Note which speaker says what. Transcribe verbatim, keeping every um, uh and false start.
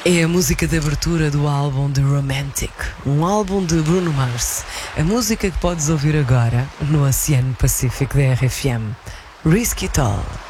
Speaker 1: É a música de abertura do álbum The Romantic, um álbum de Bruno Mars. A música que podes ouvir agora no Oceano Pacífico da R F M. Risky Tall.